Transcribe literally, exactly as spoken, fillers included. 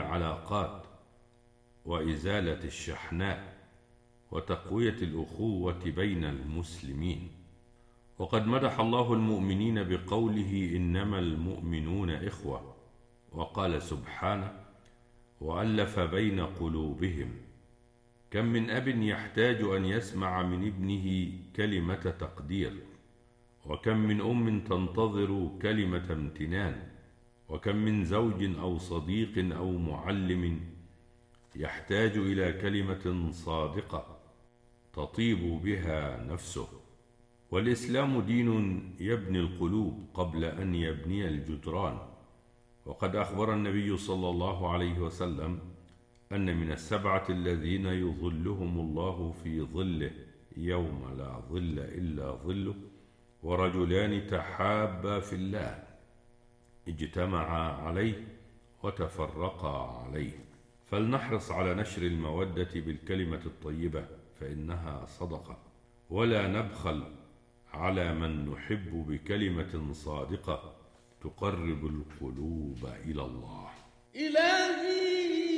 العلاقات وإزالة الشحناء وتقوية الأخوة بين المسلمين. وقد مدح الله المؤمنين بقوله إنما المؤمنون إخوة، وقال سبحانه وألف بين قلوبهم. كم من أب يحتاج أن يسمع من ابنه كلمة تقدير، وكم من أم تنتظر كلمة امتنان، وكم من زوج أو صديق أو معلم يحتاج إلى كلمة صادقة تطيب بها نفسه. والإسلام دين يبني القلوب قبل أن يبني الجدران. وقد أخبر النبي صلى الله عليه وسلم أن من السبعة الذين يظلهم الله في ظله يوم لا ظل إلا ظله ورجلان تحابا في الله اجتمعا عليه وتفرقا عليه. فلنحرص على نشر المودة بالكلمة الطيبة فإنها صدقة، ولا نبخل على من نحب بكلمة صادقة تقرب القلوب إلى الله. إلهي